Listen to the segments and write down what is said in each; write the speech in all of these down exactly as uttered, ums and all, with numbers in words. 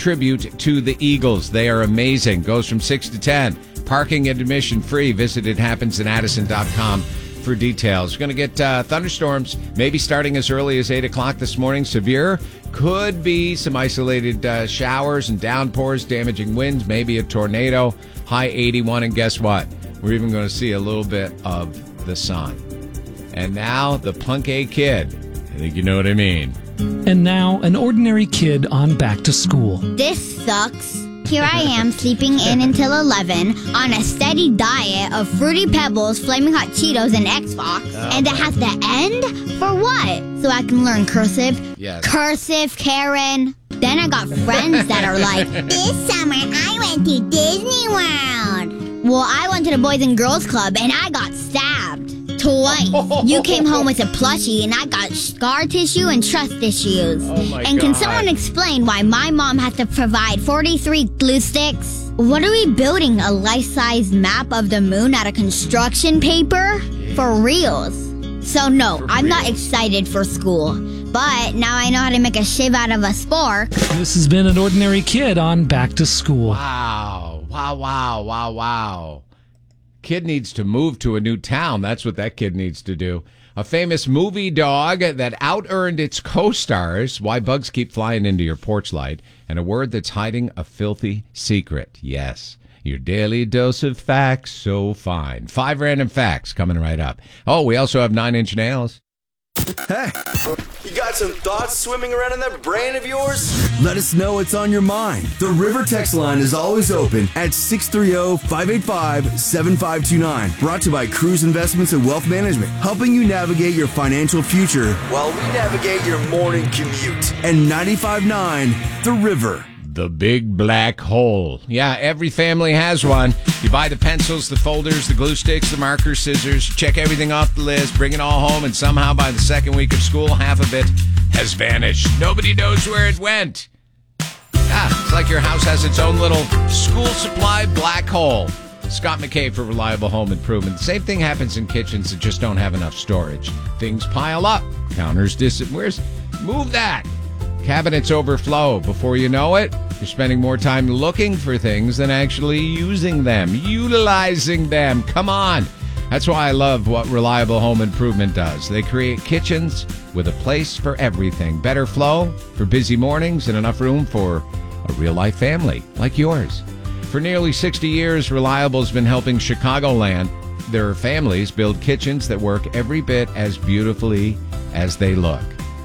tribute to the Eagles. They are amazing. Goes from six to ten. Parking and admission free. Visit it happens in addison dot com for details. We're going to get uh, thunderstorms, maybe starting as early as eight o'clock this morning. Severe. Could be some isolated uh, showers and downpours, damaging winds, maybe a tornado. High eighty-one. And guess what? We're even going to see a little bit of the sun. And now, the Punk A Kid. I think you know what I mean. And now, an ordinary kid on back to school. This sucks. Here I am sleeping in until eleven on a steady diet of Fruity Pebbles, Flaming Hot Cheetos, and Xbox. Oh, and it has to end? For what? So I can learn cursive? Yes. Cursive, Karen. Then I got friends that are like, this summer I went to Disney World. Well, I went to the Boys and Girls Club and I got stabbed. Twice. You came home with a plushie and I got scar tissue and trust issues. Oh my and can God. someone explain why my mom has to provide forty-three glue sticks? What are we building? A life-size map of the moon out of construction paper? For reals. So no, For I'm real. not excited for school. But now I know how to make a shiv out of a spork. This has been an ordinary kid on back to school. Wow. Wow, wow, wow, wow. Kid needs to move to a new town. That's what that kid needs to do. A famous movie dog that out-earned its co-stars. Why bugs keep flying into your porch light. And a word that's hiding a filthy secret. Yes. Your daily dose of facts, so fine. Five random facts coming right up. Oh, we also have Nine Inch Nails. Hey, you got some thoughts swimming around in that brain of yours? Let us know what's on your mind. The River Text line is always open at six three zero, five eight five, seven five two nine. Brought to you by Cruise Investments and Wealth Management, helping you navigate your financial future While we navigate your morning commute. and ninety-five point nine The River. The big black hole. Yeah, every family has one. You buy the pencils, the folders, the glue sticks, the markers, scissors, check everything off the list, bring it all home, and somehow by the second week of school, half of it has vanished. Nobody knows where it went. Yeah, it's like your house has its own little school supply black hole. Scott McKay for Reliable Home Improvement. The same thing happens in kitchens that just don't have enough storage. Things pile up. Counters dis- Where's... Move that. Cabinets overflow. Before you know it, you're spending more time looking for things than actually using them, utilizing them. Come on. That's why I love what Reliable Home Improvement does. They create kitchens with a place for everything. Better flow for busy mornings and enough room for a real-life family like yours. For nearly sixty years, Reliable's been helping Chicagoland, their families, build kitchens that work every bit as beautifully as they look.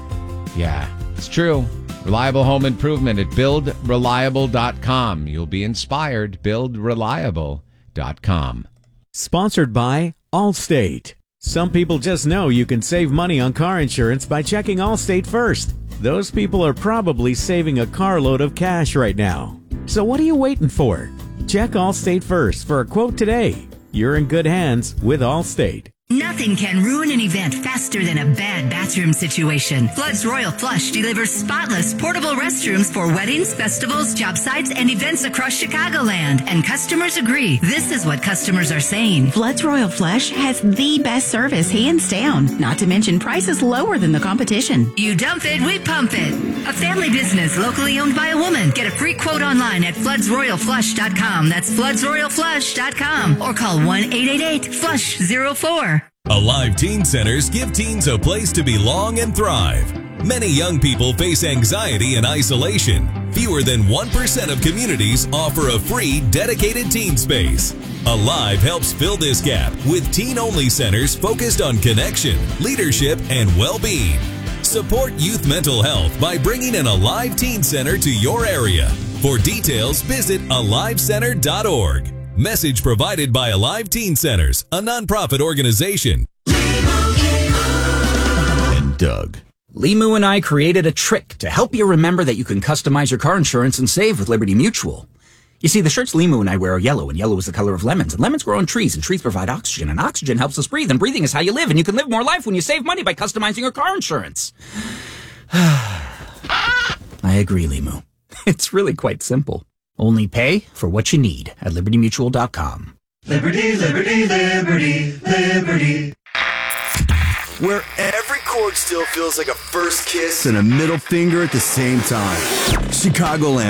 Yeah. It's true. Reliable Home Improvement at build reliable dot com. You'll be inspired. build reliable dot com. Sponsored by Allstate. Some people just know you can save money on car insurance by checking Allstate first. Those people are probably saving a carload of cash right now. So what are you waiting for? Check Allstate first for a quote today. You're in good hands with Allstate. Nothing can ruin an event faster than a bad bathroom situation. Flood's Royal Flush delivers spotless, portable restrooms for weddings, festivals, job sites, and events across Chicagoland. And customers agree. This is what customers are saying. Flood's Royal Flush has the best service, hands down. Not to mention prices lower than the competition. You dump it, we pump it. A family business locally owned by a woman. Get a free quote online at floods royal flush dot com. That's floods royal flush dot com. Or call one eight eight eight flush zero four. Alive Teen Centers give teens a place to belong and thrive. Many young people face anxiety and isolation. Fewer than one percent of communities offer a free, dedicated teen space. Alive helps fill this gap with teen-only centers focused on connection, leadership, and well-being. Support youth mental health by bringing an Alive Teen Center to your area. For details, visit alive center dot org. Message provided by Alive Teen Centers, a nonprofit organization. And Doug. Limu and I created a trick to help you remember that you can customize your car insurance and save with Liberty Mutual. You see, the shirts Limu and I wear are yellow, and yellow is the color of lemons, and lemons grow on trees, and trees provide oxygen, and oxygen helps us breathe, and breathing is how you live, and you can live more life when you save money by customizing your car insurance. I agree, Limu. It's really quite simple. Only pay for what you need at liberty mutual dot com. Liberty, liberty, liberty, liberty. Where every chord still feels like a first kiss And a middle finger at the same time. Chicagoland.